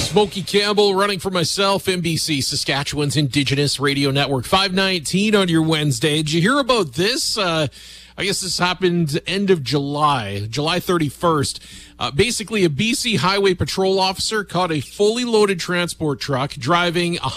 Smokey Campbell running for myself, NBC, Saskatchewan's Indigenous Radio Network. 5:19 on your Wednesday. Did you hear about this? I guess this happened end of July 31st. Basically, a BC Highway Patrol officer caught a fully loaded transport truck driving